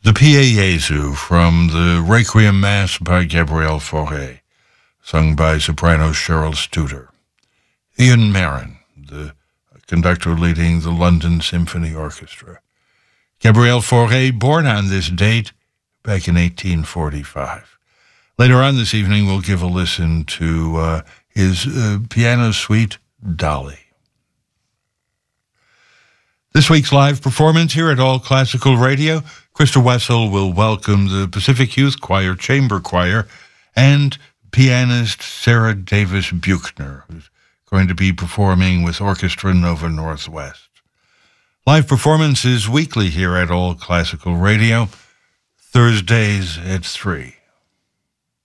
The Pie Jesu from the Requiem Mass by Gabriel Fauré, sung by soprano Cheryl Studer. Ian Marin, the conductor leading the London Symphony Orchestra. Gabriel Fauré, born on this date back in 1845. Later on this evening, we'll give a listen to his piano suite, Dolly. This week's live performance here at All Classical Radio, Krista Wessel will welcome the Pacific Youth Choir Chamber Choir and pianist Sarah Davis Buchner, who's going to be performing with Orchestra Nova Northwest. Live performance is weekly here at All Classical Radio, Thursdays at 3.